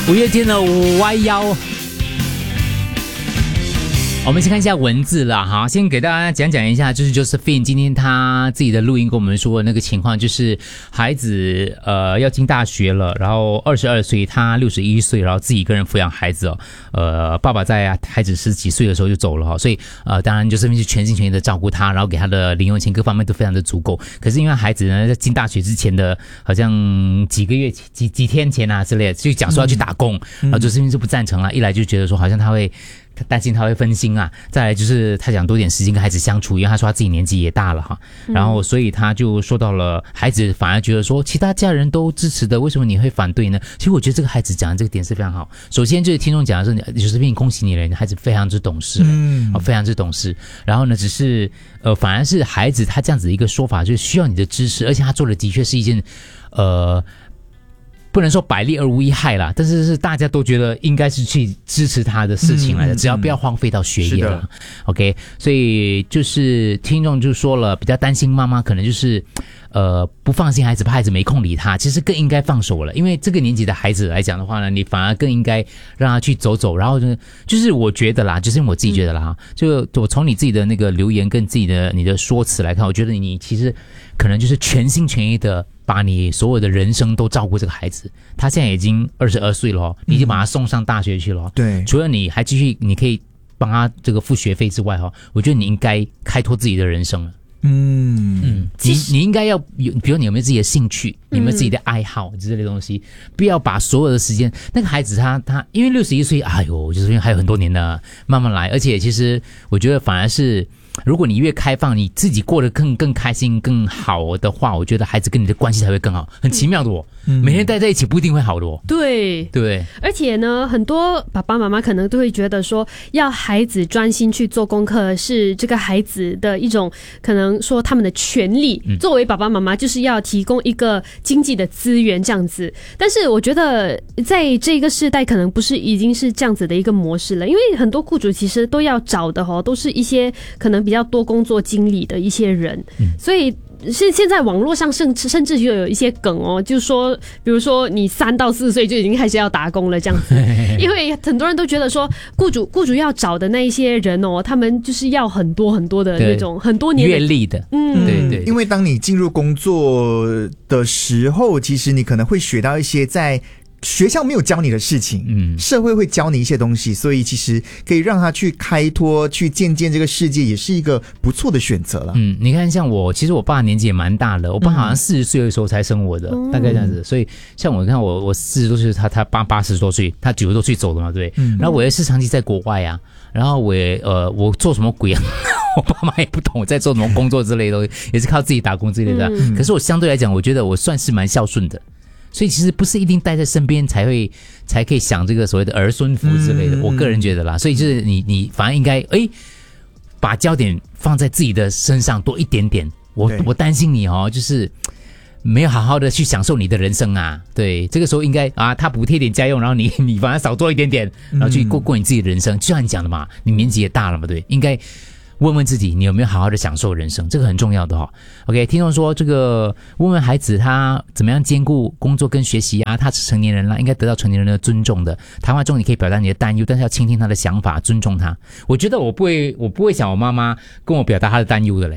五月天的歪腰。我们先看一下文字啦，好，先给大家讲一下，就是 Josephine 今天他自己的录音跟我们说的那个情况，就是孩子要进大学了，然后22岁，他61岁，然后自己一个人抚养孩子爸爸在孩子10几岁的时候就走了哈，所以当然 Josephine 是全心全意的照顾他，然后给他的零用钱各方面都非常的足够。可是因为孩子呢在进大学之前的好像几个月几天前啊之类的，就讲说要去打工，然后 Josephine 就不赞成了，一来就觉得说好像他担心他会分心啊，再来就是他想多点时间跟孩子相处，因为他说他自己年纪也大了哈，然后所以他就说到了孩子反而觉得说其他家人都支持的，为什么你会反对呢？其实我觉得这个孩子讲的这个点是非常好。首先就是听众讲的是，就是并恭喜你了，你的孩子非常之懂事，非常之懂事。然后呢，只是反而是孩子他这样子一个说法，就是需要你的支持，而且他做的的确是一件不能说百利而无一害啦，但是大家都觉得应该是去支持他的事情来的，只要不要荒废到学业了。OK， 所以就是听众就说了，比较担心妈妈可能就是不放心孩子，怕孩子没空理他，其实更应该放手了，因为这个年纪的孩子来讲的话呢，你反而更应该让他去走走。然后呢，就是我觉得啦，就是我自己觉得啦，就我从你自己的那个留言跟自己的你的说辞来看，我觉得你其实可能就是全心全意的把你所有的人生都照顾这个孩子。他现在已经22岁了，你已经把他送上大学去了。对，除了你还继续你可以帮他这个付学费之外，我觉得你应该开拓自己的人生了。你应该要有，比如你有没有自己的兴趣，有没有自己的爱好之类的东西，不要把所有的时间。那个孩子他因为61岁，哎呦，就是因为还有很多年的，慢慢来。而且其实我觉得反而是，如果你越开放，你自己过得更开心、更好的话，我觉得孩子跟你的关系才会更好。很奇妙的每天待在一起不一定会好的对对，而且呢，很多爸爸妈妈可能都会觉得说，要孩子专心去做功课是这个孩子的一种可能说他们的权利。作为爸爸妈妈，就是要提供一个经济的资源这样子。但是我觉得在这个世代，可能不是已经是这样子的一个模式了，因为很多雇主其实都要找的都是一些可能比较多工作经历的一些人，所以现在网络上甚至就有一些梗就是说，比如说你3到4岁就已经开始要打工了这样子，因为很多人都觉得说雇主要找的那一些人他们就是要很多很多的那种很多年的阅历的，对， 因为当你进入工作的时候，其实你可能会学到一些在学校没有教你的事情，社会会教你一些东西，所以其实可以让他去开拓、去见这个世界，也是一个不错的选择了。 你看，像我，其实我爸年纪也蛮大了，我爸好像40岁的时候才生我的，大概这样子。所以像我看我40多岁，他80多岁，他90多岁走的嘛，对。然后我也是长期在国外啊，然后我做什么鬼啊？我爸妈也不懂我在做什么工作之类的，也是靠自己打工之类的。可是我相对来讲，我觉得我算是蛮孝顺的。所以其实不是一定待在身边才可以享这个所谓的儿孙福之类的，我个人觉得啦。所以就是你反而应该把焦点放在自己的身上多一点点。我担心你就是没有好好的去享受你的人生啊。对，这个时候应该他补贴点家用，然后你反而少做一点点，然后去过你自己的人生。就像你讲的嘛，你年纪也大了嘛，对，应该问问自己，你有没有好好的享受人生，这个很重要的OK， 听众说这个问问孩子他怎么样兼顾工作跟学习啊，他是成年人了，应该得到成年人的尊重的。谈话中你可以表达你的担忧，但是要倾听他的想法，尊重他。我觉得我不会想我妈妈跟我表达她的担忧的嘞。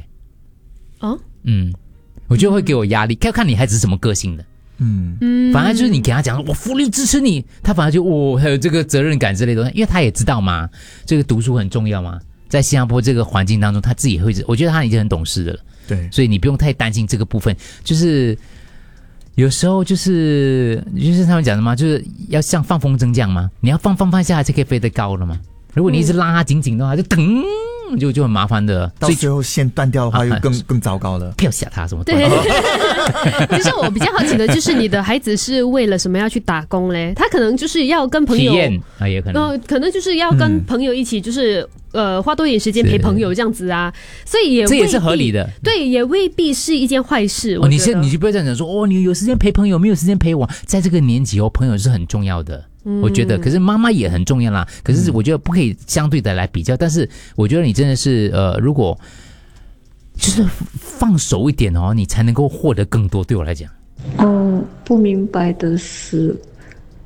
我觉得会给我压力，要看你孩子是什么个性的。反而就是你给他讲我福利支持你，他反而就还有这个责任感之类的，因为他也知道嘛，这个读书很重要嘛。在新加坡这个环境当中，他自己会，我觉得他已经很懂事的了。对，所以你不用太担心这个部分。就是有时候就是他们讲的嘛，就是要像放风筝这样嘛，你要放下来才可以飞得高了嘛。如果你一直拉它紧紧的话，就噔。就很麻烦的， 到最后线断掉的话，又更糟糕了。 不要吓他什么？ 对，其实我比较好奇的就是，你的孩子是为了什么要去打工嘞？他可能就是要跟朋友体验啊，也可能， 可能就是要跟朋友一起，就是花多一点时间陪朋友这样子啊，所以这也是合理的。 对，也未必是一件坏事。 你就不要这样讲说你有时间陪朋友，没有时间陪我。在这个年纪朋友是很重要的。我觉得，可是妈妈也很重要啦。可是我觉得不可以相对的来比较。但是我觉得你真的是如果就是放手一点你才能够获得更多。对我来讲， 不明白的是，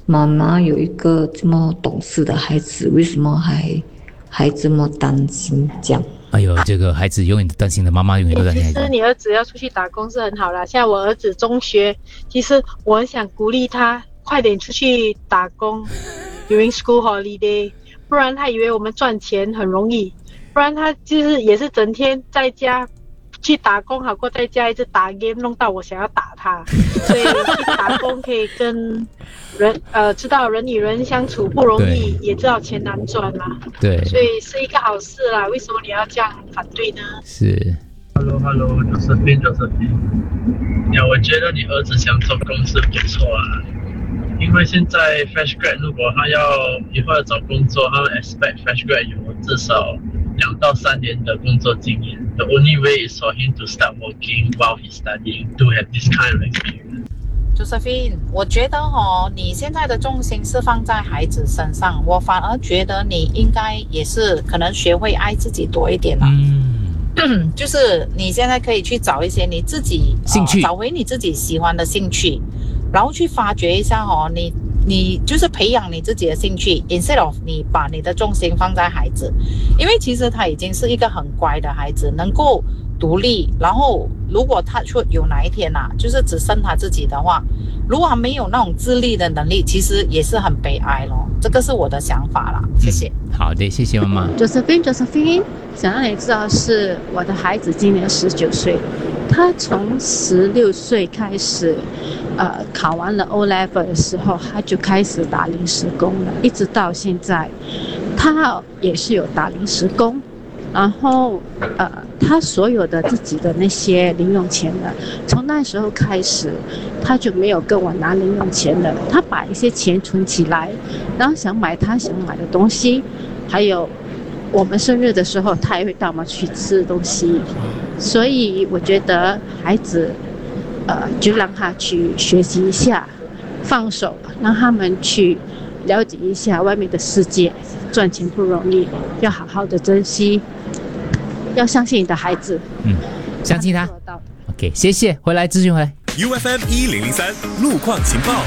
妈妈有一个这么懂事的孩子，为什么还这么担心这样？ 哎呦，这个孩子永远都担心的，妈妈永远都担心孩子。 其实你儿子要出去打工是很好啦，像我儿子中学，其实我很想鼓励他快点出去打工during school holiday， 不然他以为我们赚钱很容易，不然他就是也是整天在家去打工好过在家一直打 game， 弄到我想要打他。所以去打工可以跟人知道人与人相处不容易，也知道钱难赚嘛。 对， 所以是一个好事啦。为什么你要这样反对呢？ 是。 Hello， Josephine， 呀，我觉得你儿子想做工是不错啊，因为现在 fresh grad 如果他以后要找工作，他们 expect fresh grad 有至少2到3年的工作经验。The only way is for him to start working while he's studying to have this kind of experience.Josephine， 我觉得你现在的重心是放在孩子身上，我反而觉得你应该也是可能学会爱自己多一点了。就是你现在可以去找一些你自己兴趣， 找回你自己喜欢的兴趣，然后去发掘一下你就是培养你自己的兴趣 ，instead of 你把你的重心放在孩子，因为其实他已经是一个很乖的孩子，能够独立，然后如果他有哪一天就是只剩他自己的话，如果他没有那种自立的能力，其实也是很悲哀咯。这个是我的想法啦，谢谢。 好的，谢谢妈妈。 Josephine， 想让你知道是我的孩子今年19岁，他从16岁开始，考完了 O Level 的时候，他就开始打临时工了，一直到现在，他也是有打临时工。然后他所有的自己的那些零用钱呢，从那时候开始他就没有跟我拿零用钱了，他把一些钱存起来，然后想买他想买的东西，还有我们生日的时候他也会带我们去吃东西。所以我觉得孩子就让他去学习一下，放手，让他们去了解一下外面的世界，赚钱不容易，要好好的珍惜，要相信你的孩子。 相信他。OK， 谢谢，回来咨询回来。 UFM 1003路况情报。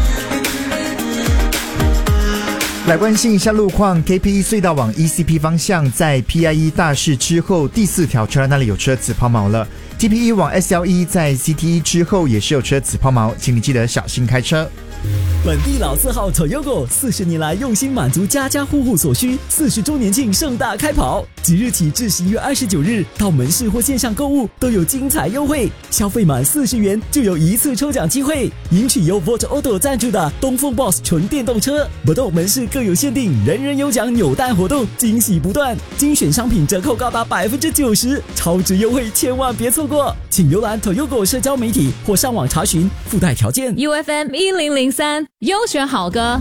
来关心一下路况 ，KP 隧道往 ECP 方向，在 PIE 大市之后第4条车那里有车子抛锚了。TPE 往 SLE 在 CTE 之后也是有车子抛锚，请你记得小心开车。 本地老字号 Toyota 40年来用心满足家家户户所需，40周年庆盛大开跑，即日起至11月29日，到门市或线上购物都有精彩优惠，消费满40元就有1次抽奖机会，赢取由 Volt Auto 赞助的东风 Boss 纯电动车。不动门市各有限定，人人有奖扭蛋活动，惊喜不断，精选商品折扣高达90%，超值优惠千万别错过，请浏览 Toyota 社交媒体或上网查询附带条件。 UFM 1003优选好歌。